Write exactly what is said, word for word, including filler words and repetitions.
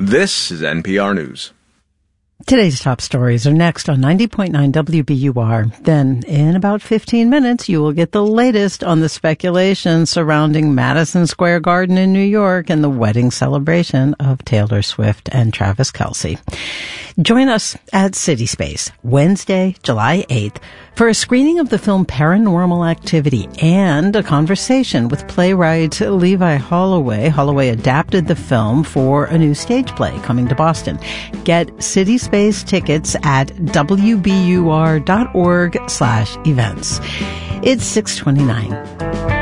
This is N P R News. Today's top stories are next on ninety point nine W B U R. Then, in about fifteen minutes, you will get the latest on the speculation surrounding Madison Square Garden in New York and the wedding celebration of Taylor Swift and Travis Kelce. Join us at CitySpace, Wednesday, July eighth, for a screening of the film Paranormal Activity and a conversation with playwright Levi Holloway. Holloway adapted the film for a new stage play coming to Boston. Get CitySpace tickets at W B U R dot org slash events. It's six twenty-nine.